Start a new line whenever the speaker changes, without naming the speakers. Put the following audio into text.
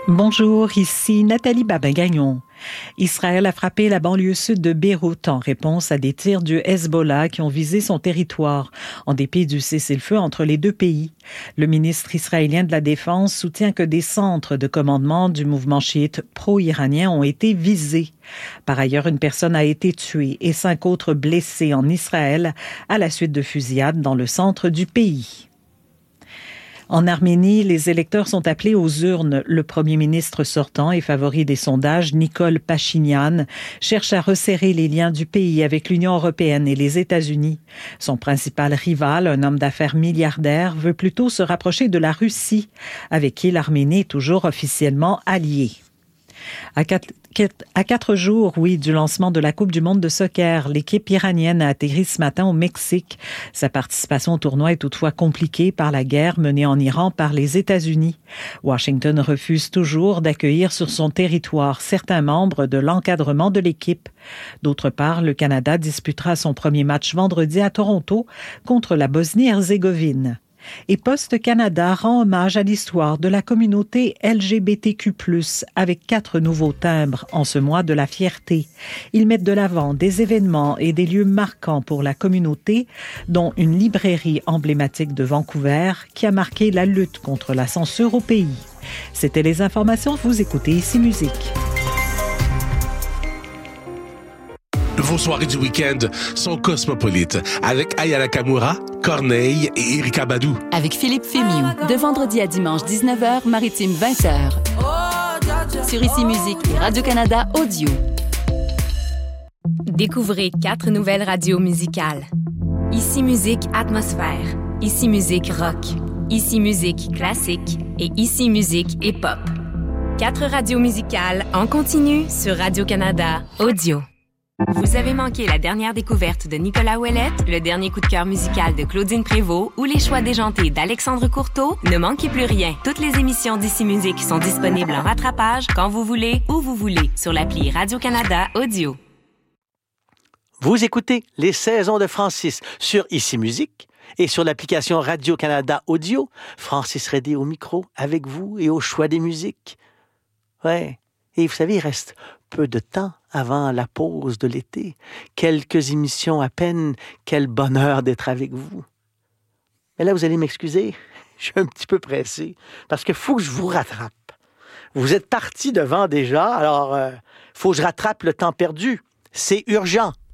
Bonjour, ici Nathalie Babin-Gagnon. Israël a frappé la banlieue sud de Beyrouth en réponse à des tirs du Hezbollah qui ont visé son territoire, en dépit du cessez-le-feu entre les deux pays. Le ministre israélien de la Défense soutient que des centres de commandement du mouvement chiite pro-iranien ont été visés. Par ailleurs, une personne a été tuée et 5 autres blessés en Israël à la suite de fusillades dans le centre du pays. En Arménie, les électeurs sont appelés aux urnes. Le premier ministre sortant et favori des sondages, Nikol Pachinian, cherche à resserrer les liens du pays avec l'Union européenne et les États-Unis. Son principal rival, un homme d'affaires milliardaire, veut plutôt se rapprocher de la Russie, avec qui l'Arménie est toujours officiellement alliée. À 4 jours, du lancement de la Coupe du monde de soccer, l'équipe iranienne a atterri ce matin au Mexique. Sa participation au tournoi est toutefois compliquée par la guerre menée en Iran par les États-Unis. Washington refuse toujours d'accueillir sur son territoire certains membres de l'encadrement de l'équipe. D'autre part, le Canada disputera son premier match vendredi à Toronto contre la Bosnie-Herzégovine. Et Poste Canada rend hommage à l'histoire de la communauté LGBTQ+, avec 4 nouveaux timbres en ce mois de la fierté. Ils mettent de l'avant des événements et des lieux marquants pour la communauté, dont une librairie emblématique de Vancouver qui a marqué la lutte contre la censure au pays. C'était les informations, vous écoutez Ici Musique.
Vos soirées du week-end sont cosmopolites avec Aya Nakamura, Corneille et Erika Badou.
Avec Philippe Fémiou, de vendredi à dimanche 19h, Maritime 20h. Sur Ici Musique et Radio-Canada Audio.
Découvrez 4 nouvelles radios musicales. Ici Musique Atmosphère, Ici Musique Rock, Ici Musique Classique et Ici Musique Hip-Hop. 4 radios musicales en continu sur Radio-Canada Audio. Vous avez manqué la dernière découverte de Nicolas Ouellette, le dernier coup de cœur musical de Claudine Prévost ou les choix déjantés d'Alexandre Courteau? Ne manquez plus rien. Toutes les émissions d'Ici Musique sont disponibles en rattrapage quand vous voulez, où vous voulez, sur l'appli Radio-Canada Audio.
Vous écoutez les saisons de Francis sur Ici Musique et sur l'application Radio-Canada Audio. Francis Redé au micro, avec vous et au choix des musiques. Ouais. Et vous savez, il reste peu de temps avant la pause de l'été. Quelques émissions à peine. Quel bonheur d'être avec vous. Mais là, vous allez m'excuser, je suis un petit peu pressé parce qu'il faut que je vous rattrape. Vous êtes partis devant déjà, alors faut que je rattrape le temps perdu. C'est urgent.